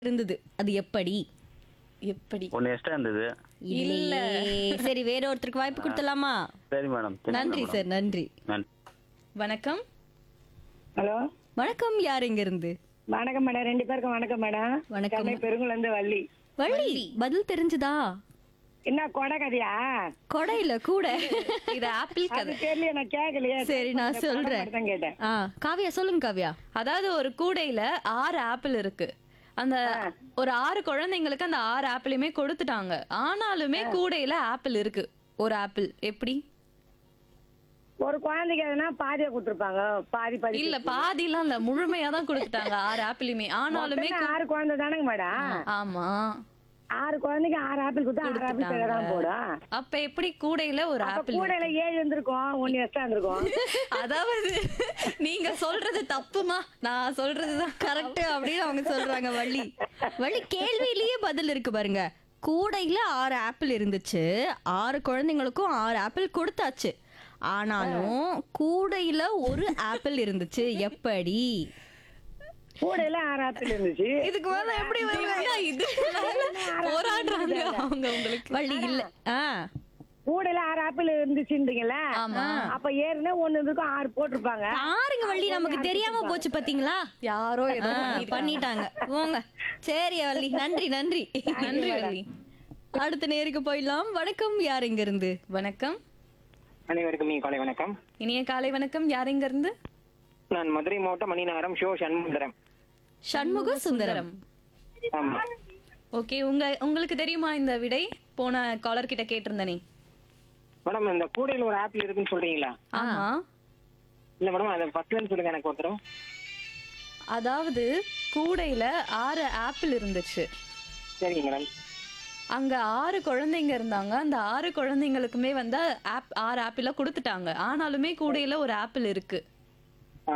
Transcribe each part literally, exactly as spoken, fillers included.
இருந்தது. அது எப்படி? எப்படி? ஒன்னு எக்ஸ்ட்ரா இருந்தது. இல்ல. சரி, வேற ஒருத்தருக்கு வாய்ப்பு கொடுத்தலாமா? சரி மேடம். சரி நன்றி மேடம். சார், நன்றி. நன்றி. வணக்கம். ஹலோ வணக்கம், யார் எங்க இருந்து? வணக்கம் மேடம், ரெண்டு பேருக்கும் வணக்கம் மேடம். வணக்கம். சென்னை பெருங்குளம் இருந்து வள்ளி. வள்ளி, பதில் தெரிஞ்சுதா? என்ன கொடை கதையா? கொடை இல்ல, கூட. இது ஆப்பிள் அது கதை. தெரியல, நான் கேட்கலையே. சரி, நான் இந்த சொல்றேன். படம் மட்டும் தான் கேட்டேன். ஆ, காவியா சொல்லுங்க காவியா. அதாவது ஒரு கூடையில ஆறு ஆப்பிள் இருக்கு. அந்த ஒரு ஆறு குழந்தைங்களுக்கு அந்த ஆறு ஆப்பிளுமே கொடுத்துட்டாங்க. ஆனாலுமே கூடையில ஆப்பிள் இருக்கு. ஒரு ஆப்பிள். எப்படி? ஒரு குழந்தைக்கு எதுனா பாதியா கொடுத்துருப்பாங்க. பாதி பாதி இல்ல, பாதிலாம் இல்ல, முழுமையா தான் கொடுத்துட்டாங்க ஆறு ஆப்பிளுமே. ஆனாலுமே மொத்தமே ஆறு குழந்தை தானங்க மேடம். ஆமா, ஆறு குழந்தைக்கு ஆறு ஆப்பிள் கொடுத்தா ஆறு ஆப்பிள் கொடுத்துட்டாங்க. தான் போடும். அப்ப எப்படி கூடையில ஒரு அப்ப ஆப்பிள்? கூடையில ஏழு இருந்திருக்கும், ஒன்னு எக்ஸ்ட்ரா இருந்திருக்கும். அதாவது நீங்க சொல்றது தப்புமா, நான் சொல்றதுதான் கரெக்ட் அப்படின்னு அவங்க சொல்றாங்க. வள்ளி, வள்ளி கேள்வியிலேயே பதில் இருக்கு பாருங்க. கூடையில ஆறு ஆப்பிள் இருந்துச்சு, ஆறு குழந்தைங்களுக்கும் ஆறு ஆப்பிள் கொடுத்தாச்சு. ஆனாலும் கூடையில ஒரு ஆப்பிள் இருந்துச்சு. எப்படி? கூடையில ஆறு ஆப்பிள் இருந்துச்சு. இதுக்கு மேல எப்படி வருவாங்க? இது போராடுறாங்க அவங்க உங்களுக்கு. வள்ளி இல்ல. ஆ, கூடையில ஆறு ஆப்பிள் இருந்துச்சுன்றீங்களா? ஆமா. அப்ப ஏற்கனவே ஒண்ணு இருக்கும், ஆறு போட்டிருப்பாங்க. பாருங்க வள்ளி, நமக்கு தெரியாம போச்சு பாத்தீங்களா? யாரோ ஏதோ ஆ, பண்ணிட்டாங்க. பண்ணிட்டாங்க. போங்க. சரி வள்ளி, நன்றி நன்றி நன்றி வள்ளி. அடுத்த நேருக்கு போயிடலாம். வணக்கம், யார் எங்க இருந்து? வணக்கம். அனைவருக்கும் இனிய காலை வணக்கம். இனிய காலை வணக்கம். யார் எங்க இருந்து? நான் மதுரை மாவட்டம் மணிநகரம் ஷோ சண்முகரம். சண்முக சுந்தரம். ஆமா. ஓகே, உங்க உங்களுக்கு தெரியுமா இந்த விடை? போன காலர் கிட்ட கேட்டிருந்தனே. மேடம், இந்த கூடையில ஒரு ஆப்பிள் இருக்குன்னு சொல்றீங்களா? ஆமா. இல்ல மேடம், அதை ஃபர்ஸ்ட்ல சொல்லுங்க எனக்கு ஒருத்தரும். அதாவது கூடையில ஆறு ஆப்பிள் இருந்துச்சு. சரிங்க மேடம். அங்க ஆறு குழந்தைங்க இருந்தாங்க. அந்த ஆறு குழந்தைங்களுக்குமே வந்து ஆப் ஆறு ஆப்பிள கொடுத்துட்டாங்க. ஆனாலுமே கூடையில ஒரு ஆப்பிள் இருக்கு. ஆ.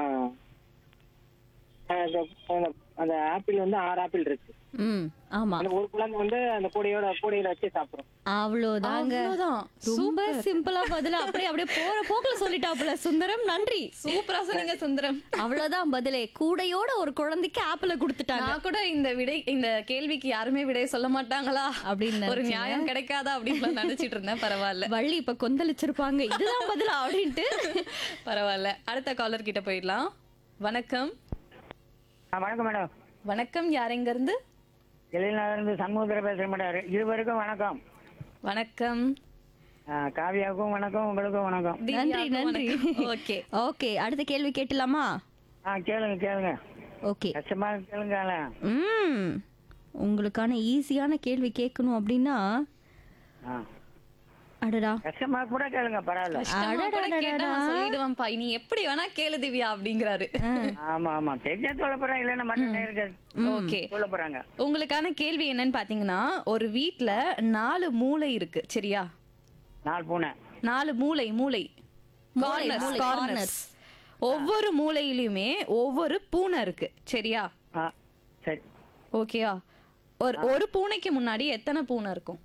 அந்த- அந்த- அந்த ஆப்பிள் வந்து ஆறு ஆப்பிள் இருக்கு. ம், ஆமா. அந்த ஒரு குழந்தை வந்து அந்த கூடையோட கூடையில வச்சு சாப்பிடும். அவ்வளவுதாங்க. அவ்வளவுதான். ரொம்ப சிம்பிளா பதில் அப்படியே அப்படியே போற போக்குல சொல்லிட்டாப்புல சுந்தரம். நன்றி. சூப்பரா சொன்னீங்க சுந்தரம். அவ்வளவுதான் பதிலே. கூடையோட ஒரு குழந்தைக்கு ஆப்பிள கொடுத்துட்டாங்க நான் கூட இந்த விடை இந்த கேள்விக்கு யாருமே விடை சொல்ல மாட்டாங்களா அப்படின்னு ஒரு நினைச்சீங்க. நியாயம் கிடைக்காதா அப்படின்னு நினைச்சிட்டு இருந்தேன். பரவாயில்ல, வள்ளி இப்ப கொந்தளிச்சிருப்பாங்க, இதுதான் பதிலா அப்படின்ட்டு. பரவாயில்ல. அடுத்த காலர் கிட்ட போயிடலாம். வணக்கம். வணக்கம் மேடம். வணக்கம். யார் எங்க இருந்து? எழில்நகர் இருந்து சண்முகத்தில் பேசுற மேடம். இருவருக்கும் வணக்கம். வணக்கம். ஆ, காவியாவுக்கும் வணக்கம், உங்களுக்கும் வணக்கம். நன்றி நன்றி. ஓகே. ஓகே, அடுத்த கேள்வி கேட்டலாமா? ஆ, கேளுங்க கேளுங்க. ஓகே. கஷ்டமா கேளுங்க. ம், உங்களுக்கான ஈஸியான கேள்வி கேட்கணும் அப்படின்னா, ஆ, அடடா, கஷ்டமா கூட கேளுங்க, பரவாயில்ல. கஷ்டமா கூட கேட்டா நான் சொல்லிடுவேன்ப்பா, நீ எப்படி வேணா கேளு திவ்யா அப்படிங்கிறாரு. ஆமா ஆமா, தெரிஞ்சா சொல்ல போறேன், இல்லைன்னா மட்டும் நேருக்கு ஓகே, சொல்ல போறாங்க. உங்களுக்கான கேள்வி என்னன்னு பாத்தீங்கன்னா, ஒரு வீட்ல நாலு மூளை இருக்கு, சரியா? நாலு பூனை. நாலு மூளை மூளை மூளை, Corners, மூளை, corners. corners. ஒவ்வொரு மூலையிலுமே ஒவ்வொரு பூனை இருக்கு, சரியா? ஆ, சரி. ஓகேயா? ஒரு ஒரு பூனைக்கு முன்னாடி எத்தனை பூனை இருக்கும்?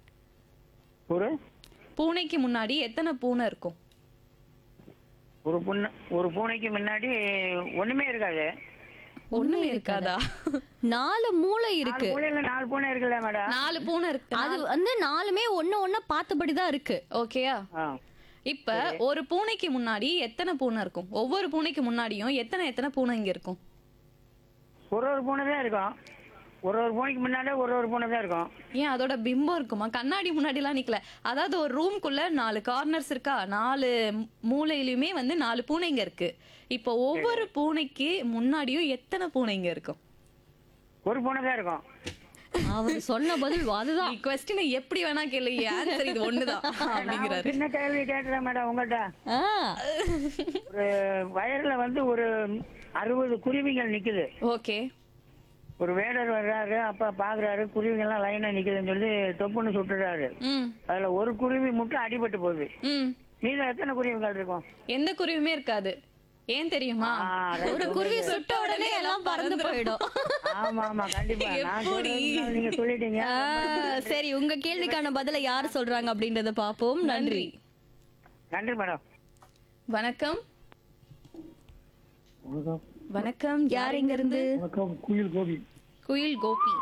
ஒரு பூனைக்கு முன்னாடி எத்தனை பூனை இருக்கும்? ஒரு பூனை ஒரு பூனைக்கு முன்னாடி ஒண்ணுமே இருக்காது. ஒண்ணுமே இருக்காதா? நாலு மூளை நாலு இருக்கு. பூனையில நாலு பூனை இருக்குல்ல மேடம்? நாலு பூனை இருக்கு. அது வந்து நாலுமே ஒண்ணு ஒண்ணு பார்த்தபடிதான் இருக்கு. ஓகேயா? ஆ, இப்ப ஒரு பூனைக்கு முன்னாடி எத்தனை பூனை இருக்கும்? ஒவ்வொரு பூனைக்கு முன்னாடியும் எத்தனை எத்தனை பூனை இங்க இருக்கும்? ஒரு ஒரு பூனை தான் இருக்கும். ஒரு ஒரு பூனைக்கு முன்னாடியே ஒரு ஒரு பூனை தான் இருக்கும். ஏன், அதோட பிம்பம் இருக்குமா? கண்ணாடி முன்னாடி எல்லாம் நிக்கல. அதாவது ஒரு ரூம்குள்ள நாலு கார்னர்ஸ் இருக்கா, நாலு மூலையிலுமே வந்து நாலு பூனைங்க இருக்கு. இப்போ ஒவ்வொரு பூனைக்கு முன்னாடியும் எத்தனை பூனைங்க இருக்கும்? ஒரு பூனை தான் இருக்கும். அவர் சொன்ன பதில் அதுதான். நீ கொஸ்டினை எப்படி வேணா கேளு, ஆன்சர் இது ஒண்ணுதான் அப்படிங்கிறாரு. சின்ன கேள்வி கேட்டுறேன் மேடம் உங்கள்கிட்ட. ஆ, ஒரு வயர்ல வந்து ஒரு அறுபது குருவிகள் நிக்குது. ஓகே. ஒரு வேடர் வர்றாரு, அப்ப பாக்குறாரு குருவிகள்லாம் லைனா நிக்குதுன்னு சொல்லி தொப்புன்னு சுட்டுறாரு. ம் அதுல ஒரு குருவி மட்டும் அடிபட்டு போகுது. ம் மீதம் எத்தனை குருவிகள் இருக்கும்? எந்த குருவியுமே இருக்காது. ஏன் தெரியுமா? ஆ, right. ஒரு குருவி சுட்ட உடனே எல்லாம் பறந்து போயிடும். ஆமா ஆமா, கண்டிப்பா. நான் எப்படி? சொல்றேன், நீங்க சொல்லிட்டீங்க. ஆ, சரி, உங்க கேள்விக்கான பதிலை யாரு சொல்றாங்க அப்படின்றத பாப்போம். நன்றி. நன்றி மேடம். வணக்கம். வணக்கம். வணக்கம். யார் எங்க இருந்து? வணக்கம். குயில் கோபி. குயில் கோபி.